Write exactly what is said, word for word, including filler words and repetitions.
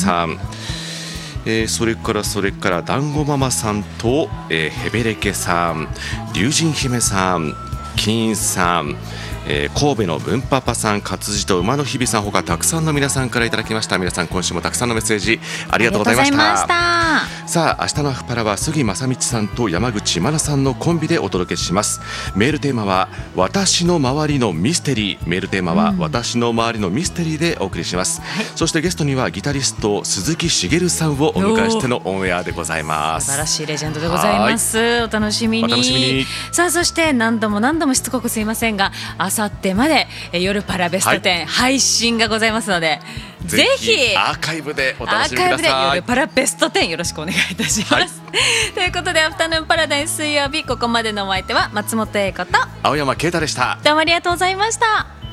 さん、えー、それからそれから団子ママさんと、えー、ヘベレケさん、龍神姫さん、金さん、えー、神戸の文パパさん、活字と馬の日々さん、ほかたくさんの皆さんからいただきました。皆さん今週もたくさんのメッセージありがとうございました。 したさあ、明日のアフパラは杉正道さんと山口真奈さんのコンビでお届けします。メールテーマは私の周りのミステリー、メールテーマは私の周りのミステリーでお送りします、はい、そしてゲストにはギタリスト鈴木茂さんをお迎えしてのオンエアでございます。 素晴らしいレジェンドでございます。お楽しみに。 お楽しみに。 さあ、そして何度も何度もしつこくすいませんが、あさってまで夜パラベストテン、はい、配信がございますので、ぜひアーカイブでお楽しみください。 アーカイブで夜パラベストテンよろしくお願いいたします、はい、ということでアフタヌーンパラダイス水曜日、ここまでのお相手は松本英子と青山啓太でした。 どうもありがとうございました。